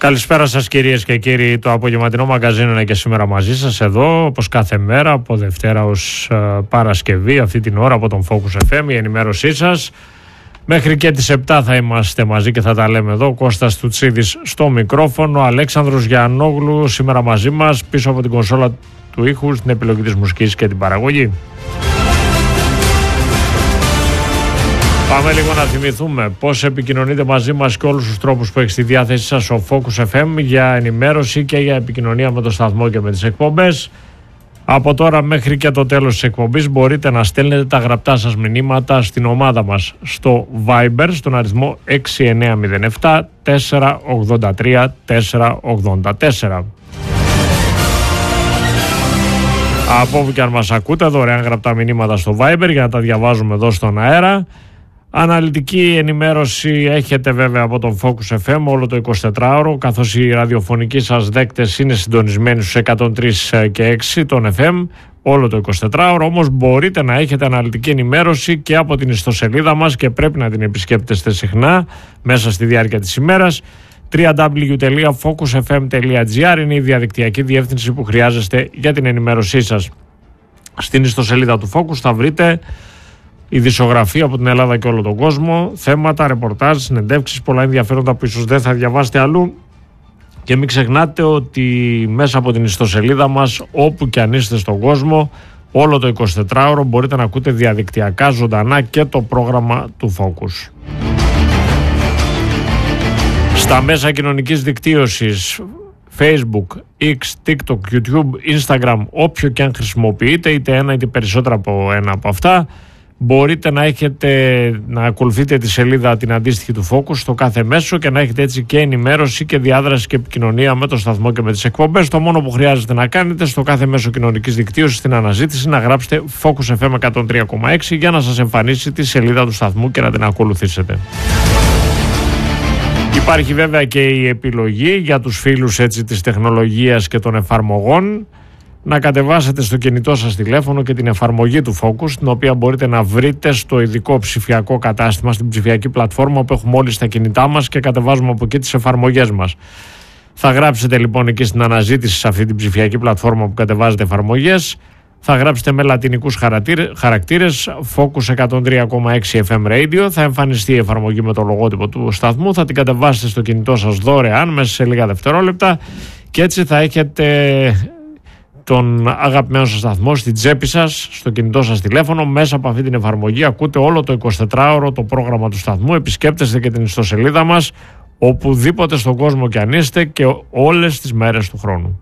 Καλησπέρα σας κυρίες και κύριοι. Το απογευματινό μαγκαζίνο είναι και σήμερα μαζί σας εδώ, όπως κάθε μέρα, από Δευτέρα ως Παρασκευή, αυτή την ώρα από τον Focus FM, η ενημέρωσή σας. Μέχρι και τις 7 θα είμαστε μαζί και θα τα λέμε εδώ. Ο Κώστας Τουτσίδης στο μικρόφωνο, ο Αλέξανδρος Γιαννόγλου σήμερα μαζί μας, πίσω από την κονσόλα του ήχου, στην επιλογή της μουσικής και την παραγωγή. Πάμε λίγο να θυμηθούμε πώς επικοινωνείτε μαζί μας και όλους τους τρόπους που έχει στη διάθεσή σας ο Focus FM για ενημέρωση και για επικοινωνία με το σταθμό και με τις εκπομπές. Από τώρα μέχρι και το τέλος της εκπομπής μπορείτε να στέλνετε τα γραπτά σας μηνύματα στην ομάδα μας στο Viber στον αριθμό 6907 483 484. Από όπου και αν μας ακούτε, δωρεάν γραπτά μηνύματα στο Viber για να τα διαβάζουμε εδώ στον αέρα. Αναλυτική ενημέρωση έχετε βέβαια από τον Focus FM όλο το 24ωρο, καθώς οι ραδιοφωνικοί σας δέκτες είναι συντονισμένοι στους 103 και 6 των FM όλο το 24ωρο, όμως μπορείτε να έχετε αναλυτική ενημέρωση και από την ιστοσελίδα μας και πρέπει να την επισκέπτεστε συχνά μέσα στη διάρκεια της ημέρας. www.focusfm.gr είναι η διαδικτυακή διεύθυνση που χρειάζεστε για την ενημέρωσή σας. Στην ιστοσελίδα του Focus θα βρείτε ειδησιογραφία από την Ελλάδα και όλο τον κόσμο, θέματα, ρεπορτάζ, συνεντεύξεις, πολλά ενδιαφέροντα που ίσως δεν θα διαβάσετε αλλού. Και μην ξεχνάτε ότι μέσα από την ιστοσελίδα μας, όπου και αν είστε στον κόσμο, όλο το 24ωρο μπορείτε να ακούτε διαδικτυακά ζωντανά και το πρόγραμμα του Focus. Στα μέσα κοινωνικής δικτύωσης, Facebook, X, TikTok, YouTube, Instagram, όποιο και αν χρησιμοποιείτε, είτε ένα είτε περισσότερα από ένα από αυτά, μπορείτε να ακολουθείτε τη σελίδα την αντίστοιχη του Focus στο κάθε μέσο και να έχετε έτσι και ενημέρωση και διάδραση και επικοινωνία με το σταθμό και με τις εκπομπές. Το μόνο που χρειάζεται να κάνετε στο κάθε μέσο κοινωνικής δικτύωσης στην αναζήτηση να γράψετε Focus FM 103,6 για να σας εμφανίσει τη σελίδα του σταθμού και να την ακολουθήσετε. Υπάρχει βέβαια και η επιλογή για τους φίλους έτσι της τεχνολογίας και των εφαρμογών να κατεβάσετε στο κινητό σας τηλέφωνο και την εφαρμογή του Focus, την οποία μπορείτε να βρείτε στο ειδικό ψηφιακό κατάστημα, στην ψηφιακή πλατφόρμα που έχουμε όλοι στα κινητά μας και κατεβάζουμε από εκεί τις εφαρμογές μας. Θα γράψετε λοιπόν εκεί στην αναζήτηση σε αυτή την ψηφιακή πλατφόρμα που κατεβάζετε εφαρμογές, θα γράψετε με λατινικούς χαρακτήρες Focus 103,6 FM Radio, θα εμφανιστεί η εφαρμογή με το λογότυπο του σταθμού, θα την κατεβάσετε στο κινητό σας δωρεάν μέσα σε λίγα δευτερόλεπτα και έτσι θα έχετε τον αγαπημένο σας σταθμό στην τσέπη σας, στο κινητό σας τηλέφωνο. Μέσα από αυτή την εφαρμογή ακούτε όλο το 24ωρο το πρόγραμμα του σταθμού, επισκέπτεστε και την ιστοσελίδα μας οπουδήποτε στον κόσμο και αν είστε και όλες τις μέρες του χρόνου.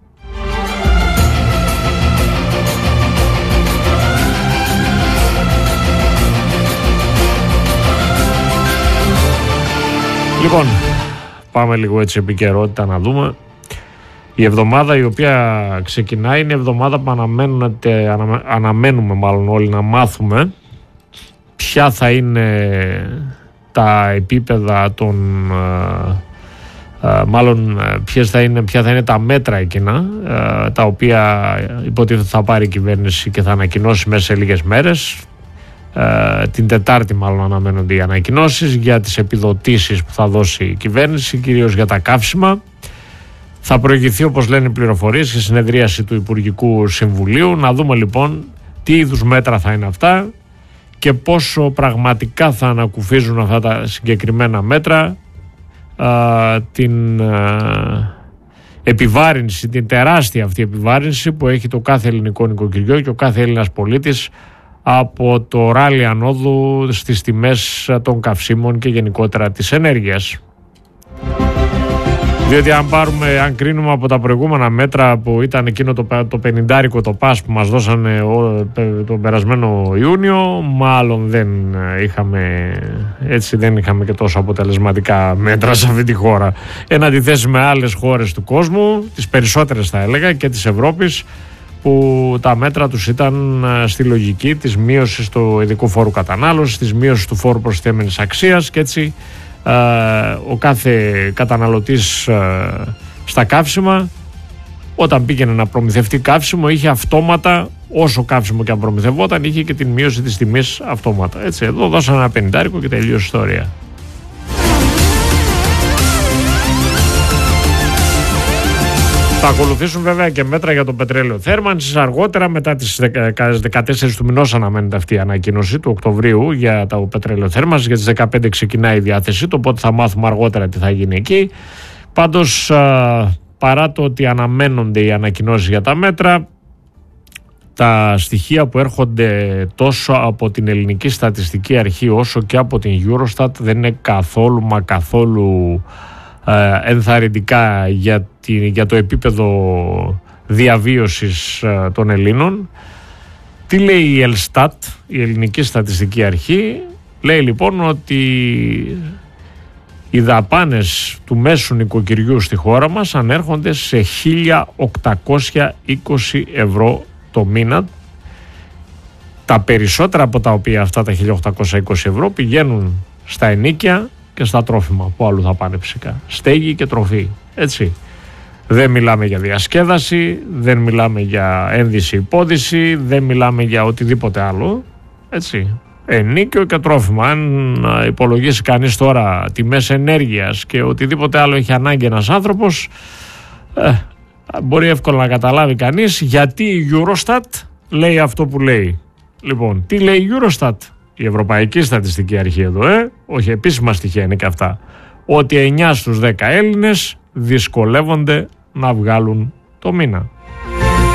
Λοιπόν, πάμε λίγο έτσι επικαιρότητα να δούμε. Η εβδομάδα η οποία ξεκινάει είναι η εβδομάδα που αναμένουμε μάλλον όλοι να μάθουμε ποια θα είναι τα επίπεδα ποια θα είναι τα μέτρα εκείνα τα οποία υποτίθεται θα πάρει η κυβέρνηση και θα ανακοινώσει μέσα σε λίγες μέρες. Την Τετάρτη μάλλον αναμένονται οι ανακοινώσεις για τις επιδοτήσεις που θα δώσει η κυβέρνηση, κυρίως για τα καύσιμα. Θα προηγηθεί, όπως λένε οι πληροφορίες, η συνεδρίαση του Υπουργικού Συμβουλίου. Να δούμε λοιπόν τι είδους μέτρα θα είναι αυτά και πόσο πραγματικά θα ανακουφίζουν αυτά τα συγκεκριμένα μέτρα την επιβάρυνση, την τεράστια αυτή επιβάρυνση που έχει το κάθε ελληνικό νοικοκυριό και ο κάθε Έλληνας πολίτης από το ράλι ανόδου στις τιμές των καυσίμων και γενικότερα της ενέργειας. Διότι αν κρίνουμε από τα προηγούμενα μέτρα που ήταν εκείνο το 50 το πας που μας δώσανε τον περασμένο Ιούνιο, μάλλον δεν είχαμε και τόσο αποτελεσματικά μέτρα σε αυτή τη χώρα. Εν αντιθέσει με άλλες χώρες του κόσμου, τις περισσότερες θα έλεγα και της Ευρώπης, που τα μέτρα τους ήταν στη λογική της μείωσης του ειδικού φόρου κατανάλωσης, της μείωσης του φόρου προστιθέμενης αξίας και έτσι ο κάθε καταναλωτής στα καύσιμα όταν πήγαινε να προμηθευτεί καύσιμο είχε αυτόματα, όσο καύσιμο και αν προμηθευόταν, είχε και την μείωση της τιμής αυτόματα. Έτσι, εδώ δώσανε ένα 50 και τελείωσε η ιστορία. Θα ακολουθήσουν βέβαια και μέτρα για το πετρέλαιο θέρμανσης αργότερα, μετά τις 14 του μηνός αναμένεται αυτή η ανακοίνωση του Οκτωβρίου για το πετρέλαιο θέρμανσης. Για τις 15 ξεκινάει η διάθεσή του, οπότε θα μάθουμε αργότερα τι θα γίνει εκεί. Πάντως, παρά το ότι αναμένονται οι ανακοινώσεις για τα μέτρα, τα στοιχεία που έρχονται τόσο από την Ελληνική Στατιστική Αρχή όσο και από την Eurostat δεν είναι καθόλου ενθαρρυντικά για το επίπεδο διαβίωσης των Ελλήνων. Τι λέει η Ελστάτ, η Ελληνική Στατιστική Αρχή? Λέει λοιπόν ότι οι δαπάνες του μέσου νοικοκυριού στη χώρα μας ανέρχονται σε 1.820 ευρώ το μήνα. Τα περισσότερα από τα οποία αυτά τα 1.820 ευρώ πηγαίνουν στα ενοίκια και στα τρόφιμα, που αλλού θα πάνε φυσικά. Στέγη και τροφή, έτσι. Δεν μιλάμε για διασκέδαση, δεν μιλάμε για ένδυση υπόδυση, δεν μιλάμε για οτιδήποτε άλλο, έτσι. Ενίκιο και τρόφιμα. Αν υπολογίσει κανείς τώρα τιμές ενέργειας και οτιδήποτε άλλο έχει ανάγκη ένας άνθρωπος, μπορεί εύκολα να καταλάβει κανείς γιατί η Eurostat λέει αυτό που λέει. Λοιπόν, τι λέει η Eurostat? Η Ευρωπαϊκή Στατιστική Αρχή εδώ, όχι, επίσημα στοιχεία είναι και αυτά. Ότι 9 στους 10 Έλληνες δυσκολεύονται να βγάλουν το μήνα.